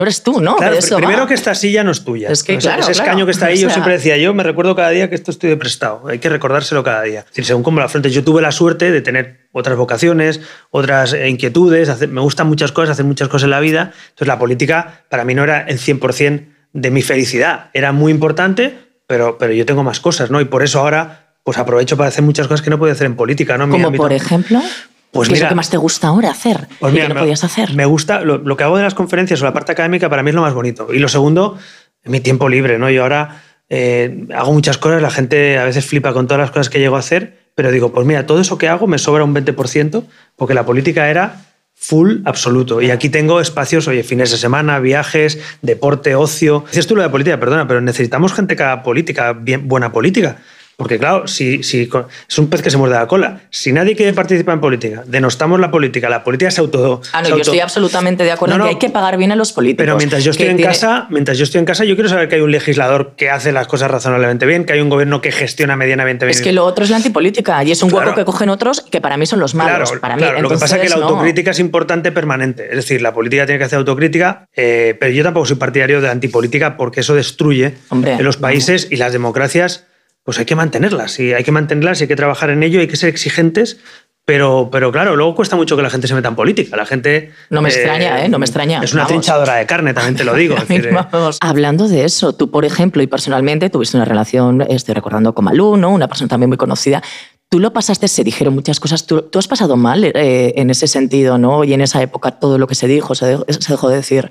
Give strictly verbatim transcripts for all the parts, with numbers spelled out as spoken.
eres tú, ¿no? Claro, de eso primero va. que esta silla no es tuya. Es que, o sea, claro, ese escaño claro. que está ahí, O yo sea, siempre decía, yo me recuerdo cada día que esto estoy de prestado. Hay que recordárselo cada día. Es decir, según cómo la afrontes. Yo tuve la suerte de tener otras vocaciones, otras inquietudes, hacer, me gustan muchas cosas, hacer muchas cosas en la vida. Entonces la política para mí no era el cien por ciento de mi felicidad. Era muy importante, pero, pero yo tengo más cosas, ¿no? Y por eso ahora pues aprovecho para hacer muchas cosas que no podía hacer en política, ¿no? En mi Como ámbito. por ejemplo... Pues ¿Qué mira, es lo que más te gusta ahora hacer? Pues y mira, que no me, podías hacer. Me gusta, lo, lo que hago de las conferencias o la parte académica para mí es lo más bonito. Y lo segundo, mi tiempo libre, ¿no? Yo ahora eh, hago muchas cosas, la gente a veces flipa con todas las cosas que llego a hacer, pero digo, pues mira, todo eso que hago me sobra un veinte por ciento porque la política era full absoluto. Y aquí tengo espacios, oye, fines de semana, viajes, deporte, ocio. Dices tú lo de política, perdona, pero necesitamos gente que haga política, bien, buena política. Porque claro, si, si, es un pez que se muerde la cola. Si nadie quiere participar en política, denostamos la política, la política se auto... Ah, no, se yo auto... estoy absolutamente de acuerdo no, no, en que hay que pagar bien a los políticos. Pero mientras yo estoy en tiene... casa, mientras yo estoy en casa, yo quiero saber que hay un legislador que hace las cosas razonablemente bien, que hay un gobierno que gestiona medianamente bien. Es que lo otro es la antipolítica y es un claro. hueco que cogen otros que para mí son los malos. Claro, para mí. claro. Entonces, lo que pasa es que la autocrítica no. es importante permanente. Es decir, la política tiene que hacer autocrítica, eh, pero yo tampoco soy partidario de antipolítica porque eso destruye Hombre, en los países no. Y las democracias. Pues hay que mantenerlas, y hay que mantenerlas y hay que trabajar en ello, hay que ser exigentes, pero, pero claro, luego cuesta mucho que la gente se meta en política. La gente... No me eh, extraña, ¿eh? No me extraña. Es una Vamos. trinchadora de carne, también te lo digo. Es decir, Vamos. Hablando de eso, tú, por ejemplo, y personalmente tuviste una relación, estoy recordando con Malú, ¿no? Una persona también muy conocida. Tú lo pasaste, se dijeron muchas cosas. Tú, tú has pasado mal eh, en ese sentido, ¿no? Y en esa época todo lo que se dijo, se dejó, se dejó de decir.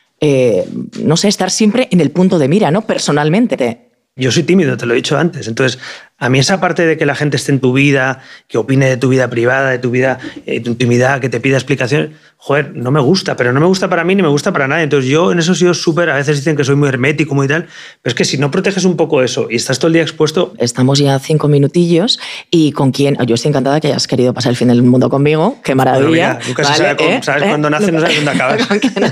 Eh, no sé, estar siempre en el punto de mira, ¿no? Personalmente. Yo soy tímido, te lo he dicho antes. Entonces, a mí esa parte de que la gente esté en tu vida, que opine de tu vida privada, de tu vida, eh, tu intimidad, que te pida explicaciones, joder, no me gusta, pero no me gusta para mí ni me gusta para nadie. Entonces yo en eso he sido súper, a veces dicen que soy muy hermético, muy tal, pero es que si no proteges un poco eso y estás todo el día expuesto... Estamos ya cinco minutillos y con quién... Yo estoy encantada que hayas querido pasar el fin del mundo conmigo, qué maravilla. Bueno, mira, nunca vale, se sabe cómo, ¿eh? sabes ¿Eh? cuándo naces, no sabes dónde acabas.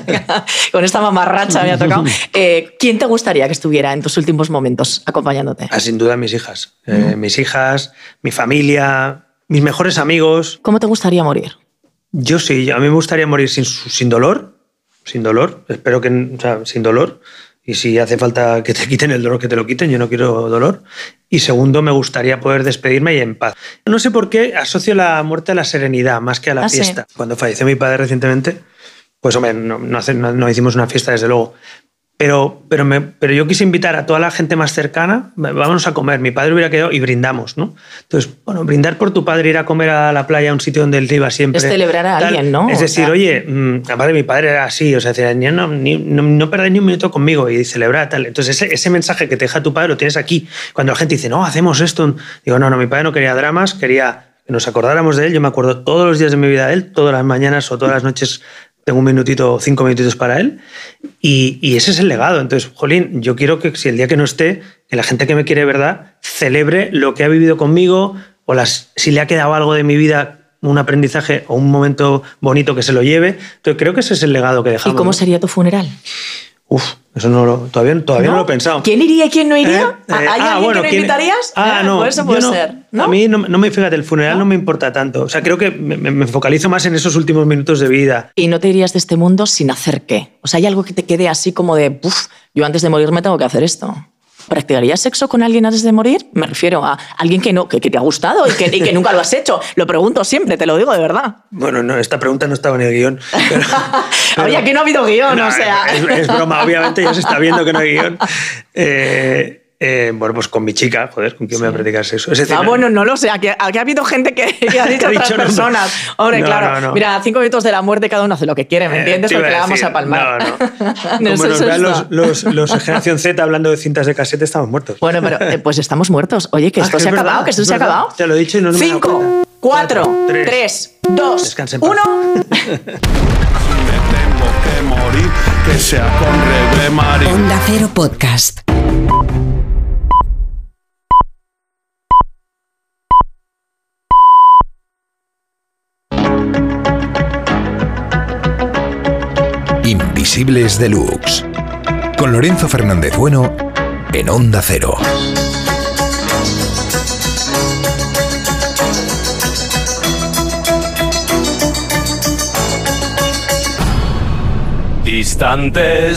Con esta mamarracha me ha tocado. Eh, ¿Quién te gustaría que estuviera en tus últimos momentos acompañándote? Ah, sin duda mis hijas. Eh, mm. Mis hijas, mi familia, mis mejores amigos. ¿Cómo te gustaría morir? Yo sí, a mí me gustaría morir sin, sin dolor, sin dolor, espero que, o sea, sin dolor, y si hace falta que te quiten el dolor, que te lo quiten, yo no quiero dolor. Y segundo, me gustaría poder despedirme y en paz. No sé por qué asocio la muerte a la serenidad más que a la ¿Ah, fiesta. sí? Cuando falleció mi padre recientemente, pues hombre, no, no, hace, no, no hicimos una fiesta desde luego, Pero, pero, me, pero yo quise invitar a toda la gente más cercana, vámonos a comer, mi padre hubiera quedado y brindamos, ¿no? Entonces, bueno, brindar por tu padre, ir a comer a la playa, a un sitio donde él iba siempre. Es celebrar a tal. alguien, ¿no? Es decir, o sea... oye, mmm, aparte mi padre era así, o sea, decía, no, ni, no, no perdáis ni un minuto conmigo y celebrar tal. Entonces, ese, ese mensaje que te deja tu padre lo tienes aquí. Cuando la gente dice, no, hacemos esto, digo, no, no, mi padre no quería dramas, quería que nos acordáramos de él. Yo me acuerdo todos los días de mi vida de él, todas las mañanas o todas las noches. Tengo un minutito, cinco minutitos para él y, y ese es el legado. Entonces, jolín, yo quiero que si el día que no esté, que la gente que me quiere de verdad celebre lo que ha vivido conmigo o las, si le ha quedado algo de mi vida, un aprendizaje o un momento bonito que se lo lleve. Entonces, creo que ese es el legado que dejamos. ¿Y cómo ¿no? sería tu funeral? Uf, eso no lo, todavía, todavía ¿No? no lo he pensado. ¿Quién iría y quién no iría? ¿Eh? ¿Hay ah, alguien bueno, que no ¿quién... invitarías? Ah, eh, no. Pues eso puede no, ser. ¿No? A mí, no, no me fíjate, el funeral ¿No? no me importa tanto. O sea, creo que me, me focalizo más en esos últimos minutos de vida. ¿Y no te irías de este mundo sin hacer qué? O sea, ¿hay algo que te quede así como de, puf, yo antes de morirme tengo que hacer esto? ¿Practicarías sexo con alguien antes de morir? Me refiero a alguien que, no, que, que te ha gustado y que, y que nunca lo has hecho. Lo pregunto siempre, te lo digo de verdad. Bueno, no, esta pregunta no estaba en el guión. Pero, pero, Oye, aquí no ha habido guión, no, o sea... Es, es broma, obviamente ya se está viendo que no hay guión. Eh... Eh, bueno, pues con mi chica, joder, ¿con quién sí. me voy a practicar sexo? Es decir, ah, bueno, no lo sé. Aquí, aquí ha habido gente que, que ha dicho ha otras dicho personas. No, Hombre, no, claro. No, no. Mira, cinco minutos de la muerte, cada uno hace lo que quiere, ¿me entiendes? Eh, Porque le vamos a palmar. No, no. Como nos vean los, los, los de Generación Z hablando de cintas de casete, estamos muertos. Bueno, pero eh, pues estamos muertos. Oye, que esto ah, se ha verdad, acabado, que esto se ha acabado. Te lo he dicho y no me Cinco, cuatro, tres, dos, uno. Me tengo que morir, que sea con Rebe Marín. Onda Cero Podcast. Invisibles Deluxe, con Lorenzo Fernández Bueno en Onda Cero. distantes.